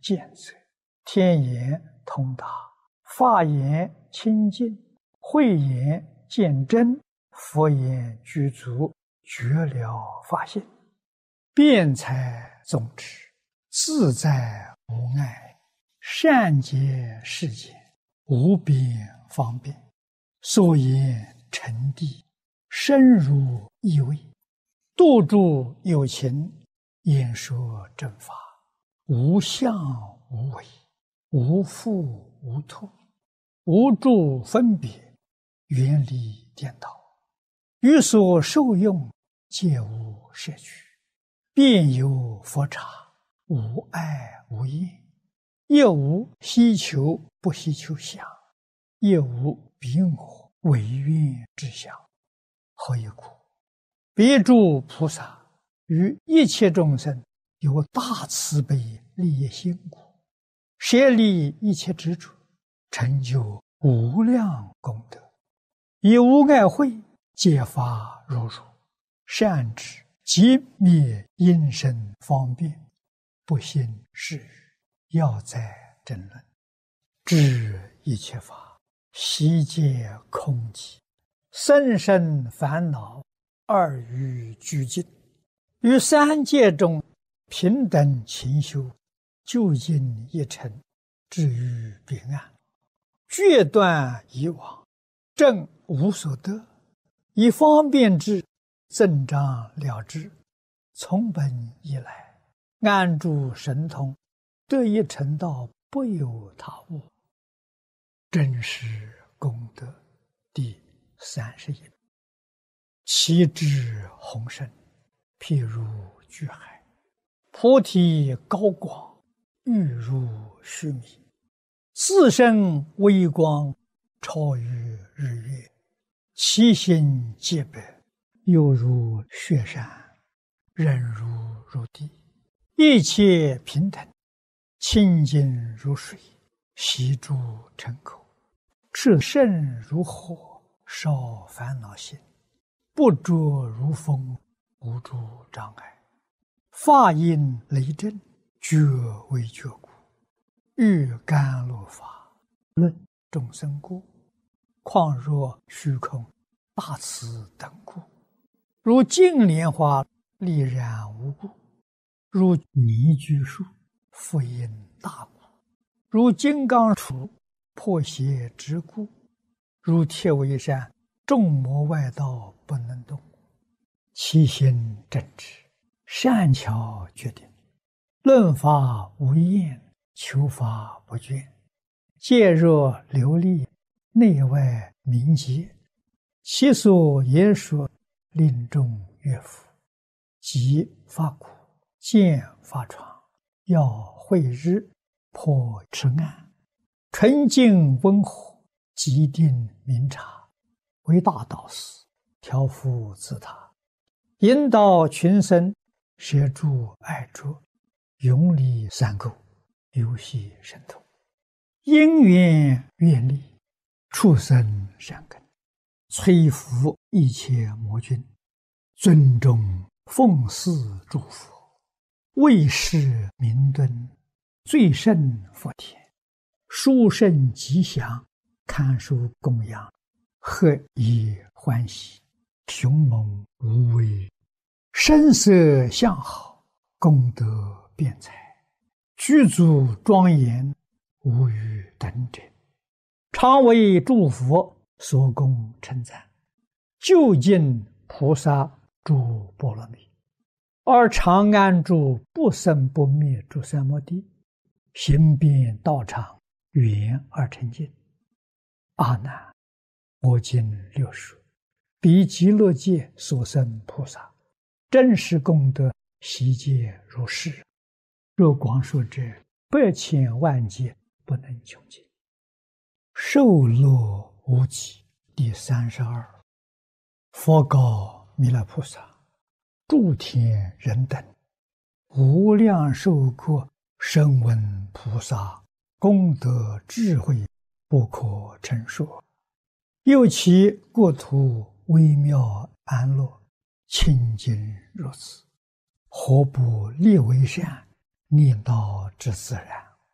见色，天眼通达，法眼清净，慧眼见真，佛眼具足，觉了法性，辩才宗旨，自在无碍，善解世间，无边方便，所言成谛，深入意味，度诸有情，演说正法，无相无为，无复无脱，无诸分别，远离颠倒，于所受用皆无摄取，遍有佛刹，无碍无厌，亦无希求不希求相，亦无彼我唯愿之相。何以故？别诸菩萨于一切众生有大慈悲利益心故，舍离一切执着，成就无量功德，以无碍慧解法如如，善知即灭因身方便，不信是语，要在争论，知一切法悉皆空寂，甚深烦恼二欲俱尽，于三界中平等勤修，究竟一尘，至于彼岸，决断以往，正无所得，以方便智增长了之，从本以来，安住神通，得以成道，不有他物。真实功德第31。其智宏深，譬如巨海，菩提高广，欲如须弥，自身微光，超于日月，其心洁白，犹如雪山，忍如地，一切平等，清净如水，悉诸尘口，炽盛如火，烧烦恼心，不着如风，无诸障碍，法音雷震，觉为觉故，欲甘露法，论众生故，况若虚空大慈等故，如净莲花丽然无故，如泥居树复因大故，如金刚杵破邪之故，如铁围山众魔外道不能动，其心正直，善巧决定，论法无厌，求法不倦，戒若流利，内外明洁，其所言说，令众悦服，即发苦，见发闯，要慧日，破痴暗，纯净温和，极定明察，为大导师，调伏自他，引导群生，摄诸爱着，永离三垢，游戏神通，因缘愿力，畜生善根，摧伏一切魔君，尊重奉祀诸佛，为世明敦，最胜佛田，殊胜吉祥，堪受供养，何以欢喜，雄猛无畏，声色相好，功德辩才，具足庄严，无与等者，常为诸佛所供称赞，究竟菩萨诸波罗蜜，而常安住不生不灭诸三摩地，行遍道场，圆而成净。阿难，我今六说，彼极乐界所生菩萨，真实功德悉皆如是。若广说者，百千万劫不能穷尽。受乐无极第32。佛告弥勒菩萨：诸天人等，无量寿国声闻菩萨功德智慧不可称说，又其国土微妙安乐，清净如此，何不立为善，念道之自然？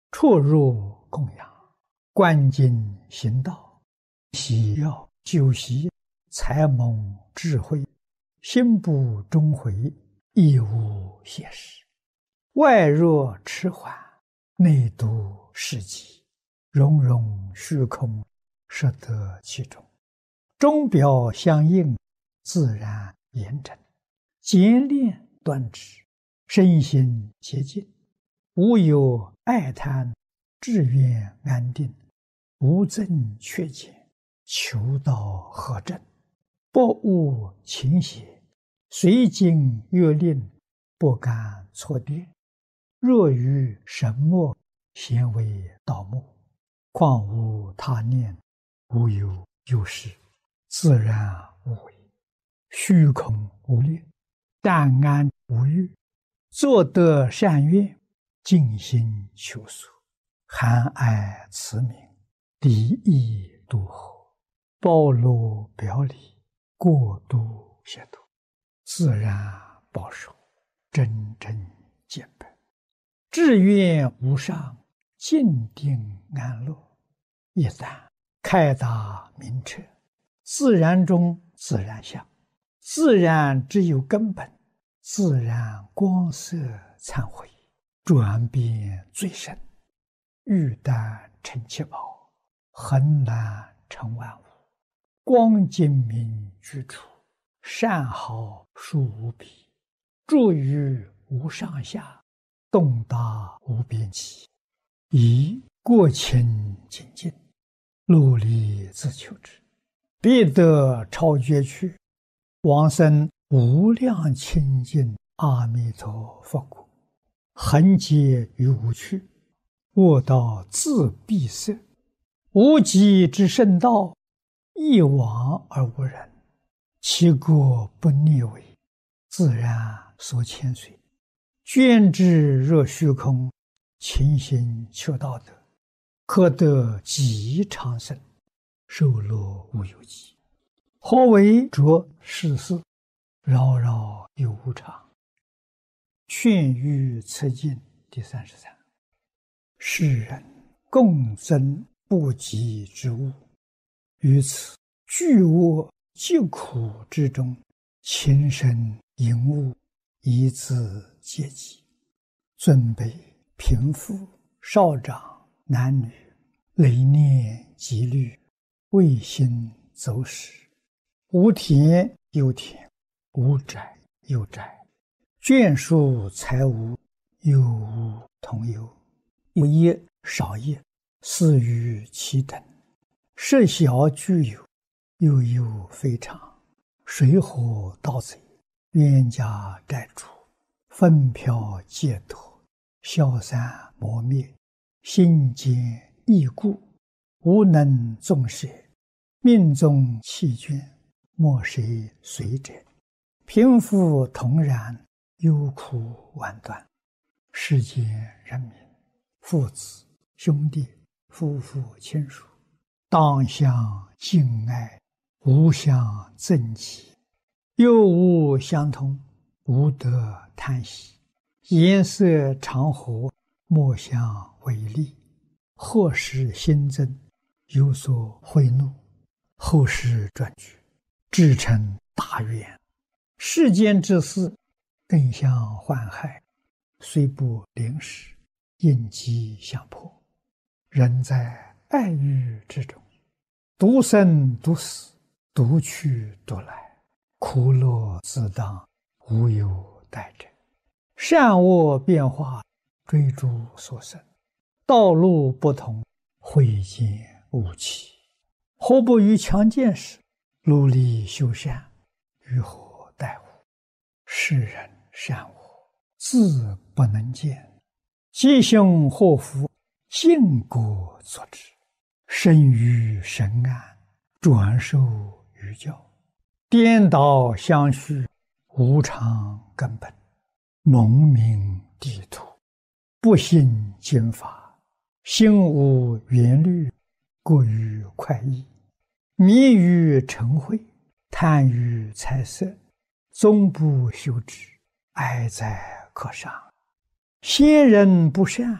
出入供养，观经行道，喜要修习，才蒙智慧，心不终回，亦无邪事。外若迟缓，内度世极，融融虚空，摄得其中。钟表相应，自然严整，简练端直，身心洁净，无有爱贪，志愿安定，无增缺减，求道合正，不误情邪，随经越令，不敢错跌。若于神默，咸为道默，况无他念，无有有事，自然无为，虚空无念，淡安无欲，作得善愿，尽心求索，含爱慈悯，离意度合，包罗表里，过度协度，自然保守，真正见本，志愿无上，静定安乐。一旦开达明彻，自然中自然相，自然只有根本，自然光色忏悔，转变最深，玉丹成七宝，恒然成万物，光精明居处，善好殊无比，住于无上下，洞达无边际，以过清净尽，努力自求之，必得超绝去，往生无量清净阿弥陀佛国，恒劫于无趣，卧道自闭塞，无极之圣道，一往而无人，其国不逆违，自然所牵随，捐之若虚空，勤行求道德，可得极长生，寿乐无有极。何为着世事，扰扰有无常。劝喻此经第33。世人共增不及之物，于此巨恶疾苦之中，情深淫恶，以自阶级，尊卑贫富少长男女，累念积虑，未心走使，无田有田，无宅有宅，眷属财物，有无同有，有业少业，似于其等，设小具有，又有非常，水火盗贼，冤家债主，纷飘劫夺，消散磨灭，心坚易故，无能纵舍，命中弃眷，莫谁随者，贫富同然，忧苦万端。世间人民，父子兄弟，夫妇亲属，当相敬爱，无相憎忌，又无相通，无得贪喜，颜色常和，莫相违逆，或使心增，有所悔怒，后世转举，至成大愿。世间之事，更相患害，虽不临时，应机相迫。人在爱欲之中，独生独死，独去独来，苦乐自当，无有待者。善恶变化，追逐所生，道路不同，慧见无期。何不于强健时，努力修善，于何待乎？世人善恶，自不能见，吉凶祸福，尽果作之。生于神安，转受于教，颠倒相续，无常根本，蒙名地土，不信经法，心无缘虑，过于快意，迷于尘秽，贪于财色，终不修之，哀哉可伤。先人不善，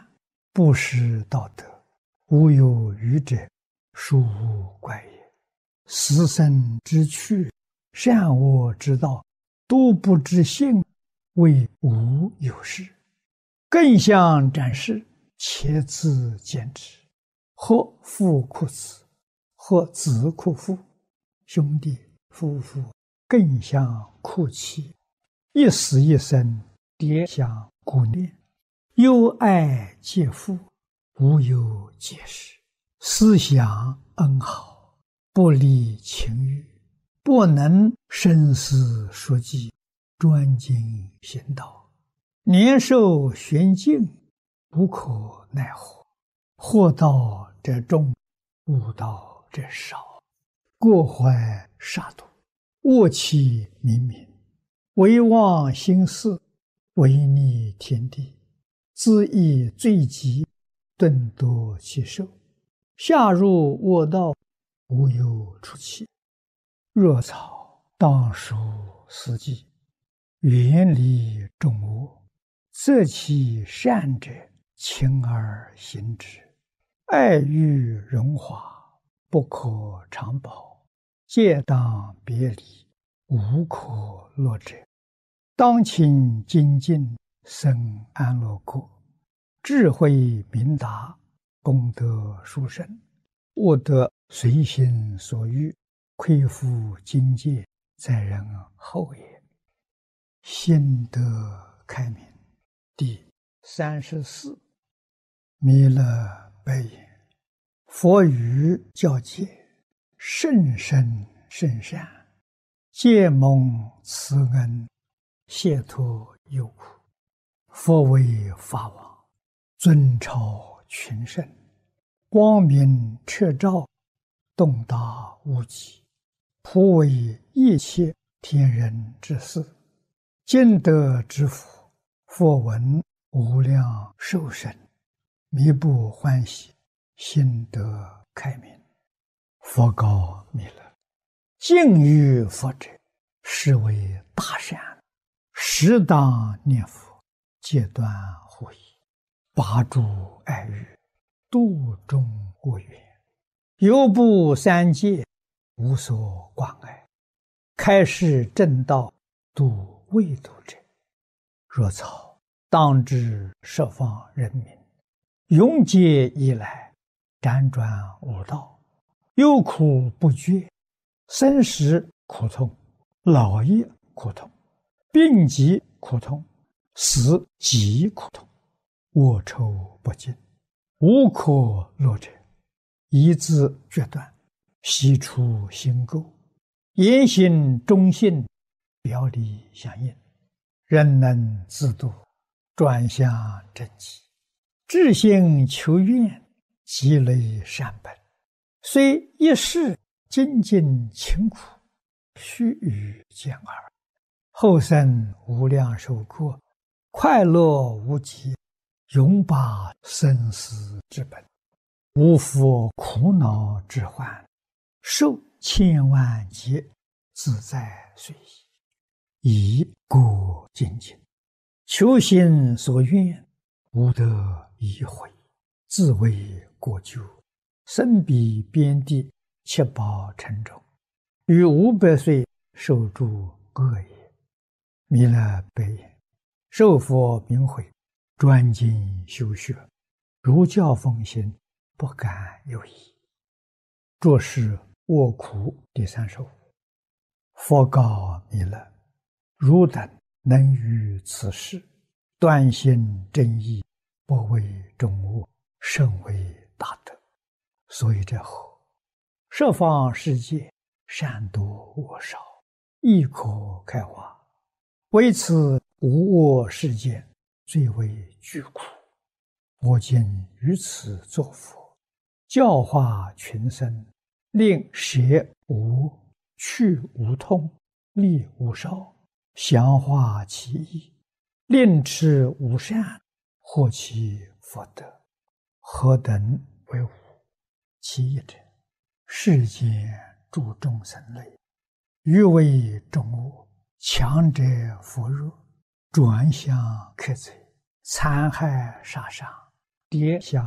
不识道德，无有愚者，殊无怪也。死生之趣，善恶之道，都不知性，谓无有事。更相展示，且自见之。或父哭子，或子哭父，兄弟夫妇更相哭泣，一死一生，迭相顾念，忧爱皆父，无有解释。思想恩好，不离情欲，不能深思熟记，专精行道，年寿玄静，无可奈何。惑道者众，悟道者少。过怀杀戮，恶气冥冥，唯忘心事，违逆天地，自缢罪极，顿夺其寿。下入恶道，无有出期。若草当属四季，远离众恶，择其善者，勤而行之。爱欲荣华，不可长保，戒当别离，无可乐者。当勤精进，生安乐国，智慧明达，功德殊胜，悟得随心所欲，亏负境界，在人后也。心得开明。第34，弥勒白言：佛语教戒，甚深甚善，皆蒙慈恩，解脱忧苦。佛为法王，尊超群圣，光明彻照，洞达无极，普为一切天人之事。今得之福，佛闻无量寿生，弥不欢喜，心得开明。佛告弥勒：敬于佛者，是为大善，适当念佛，戒断护疑，拔诸爱欲，度众恶缘，犹不三界，无所关爱，开示正道，度未度者。若草当知十方人民，永劫以来，辗转无道，忧苦不绝，生时苦痛，老也苦痛，病疾苦痛，死极苦痛，恶臭不尽，无可乐者。一字决断，悉出心垢，言行忠信，表里相应，人能自度，转向正极，至心求愿，积累善本，虽一世精进勤苦，须臾见耳，后生无量寿过，快乐无极，永拔生死之本，无复苦恼之患，受千万劫，自在随意，以过精进，求心所愿，无得已悔，自为过咎，身彼边地，七宝沉重，于500岁受诸恶也。弥勒白言：受佛名诲，专精修学，如教奉行，不敢有疑。着是卧苦第35。佛告弥勒：汝等能于此事，断心正义，不为众恶，甚为大德。所以者何？十方世界，善多恶少，亦可开化。为此无恶世间，最为巨苦。我今于此作佛，教化群生，令舍无，去无痛，利无少，详化其意，令持无善，获其福德。何等为无？其一者，世间诸众生类，欲为众恶，强者扶弱，转向克贼，残害杀伤， 蝶想